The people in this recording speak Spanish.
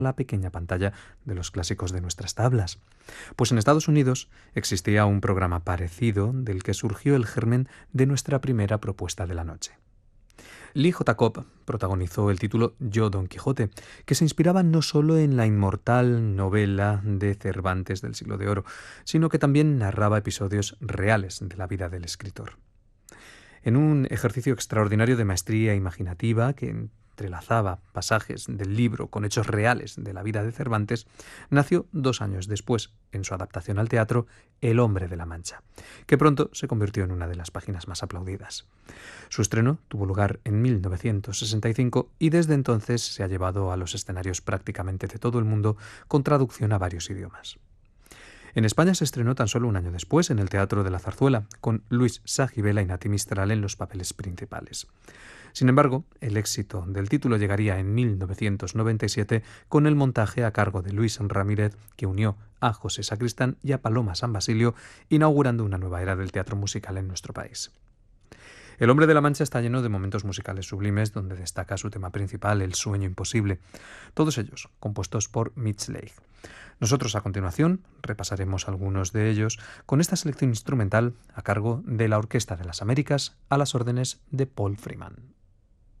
la pequeña pantalla de los clásicos de nuestras tablas. Pues en Estados Unidos existía un programa parecido del que surgió el germen de nuestra primera propuesta de la noche. Lee J. Cobb protagonizó el título Yo Don Quijote, que se inspiraba no solo en la inmortal novela de Cervantes del Siglo de Oro, sino que también narraba episodios reales de la vida del escritor. En un ejercicio extraordinario de maestría imaginativa que entrelazaba pasajes del libro con hechos reales de la vida de Cervantes, nació 2 años después, en su adaptación al teatro, El hombre de la Mancha, que pronto se convirtió en una de las páginas más aplaudidas. Su estreno tuvo lugar en 1965 y desde entonces se ha llevado a los escenarios prácticamente de todo el mundo con traducción a varios idiomas. En España se estrenó tan solo un año después en el Teatro de la Zarzuela, con Luis Sagibela y Nati Mistral en los papeles principales. Sin embargo, el éxito del título llegaría en 1997 con el montaje a cargo de Luis Ramírez, que unió a José Sacristán y a Paloma San Basilio, inaugurando una nueva era del teatro musical en nuestro país. El hombre de la Mancha está lleno de momentos musicales sublimes donde destaca su tema principal, El sueño imposible, todos ellos compuestos por Mitch Leigh. Nosotros a continuación repasaremos algunos de ellos con esta selección instrumental a cargo de la Orquesta de las Américas a las órdenes de Paul Freeman.